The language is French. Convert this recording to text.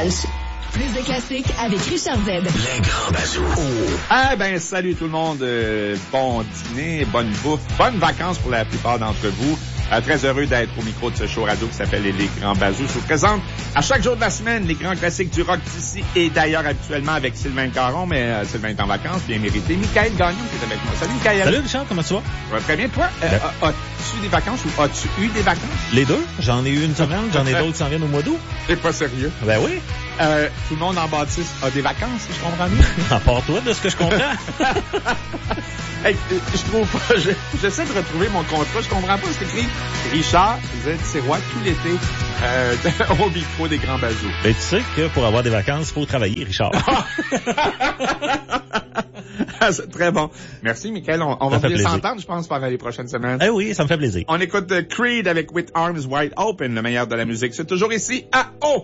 Lunch. Plus de classiques avec Richard Z. Les grands bazous. Ah ben, salut tout le monde. Bon dîner, bonne bouffe, bonnes vacances pour la plupart d'entre vous. Très heureux d'être au micro de ce show radio qui s'appelle Les Grands Bazous. Je vous présente à chaque jour de la semaine les grands classiques du rock d'ici et d'ailleurs habituellement avec Sylvain Caron, mais Sylvain est en vacances, bien mérité. Michael Gagnon qui est avec moi. Salut Michael. Salut Richard, comment tu vas? Ça va très bien. Toi, as-tu des vacances ou as-tu eu des vacances? Les deux. J'en ai eu une semaine, j'en ai d'autres qui s'en viennent au mois d'août. C'est pas sérieux. Ben oui. Tout le monde en bâtisse a des vacances, si je comprends bien. À part toi, de ce que je comprends. Hey, je trouve pas, j'essaie de retrouver mon contrat, je comprends pas ce que c'est écrit. Richard Z-Sirois tout l'été au micro des Grands Bazous. Ben tu sais que pour avoir des vacances, il faut travailler, Richard. C'est très bon. Merci, Michael. On va bien s'entendre, je pense, pendant les prochaines semaines. Eh oui, ça me fait plaisir. On écoute Creed avec With Arms Wide Open, le meilleur de la musique. C'est toujours ici à O.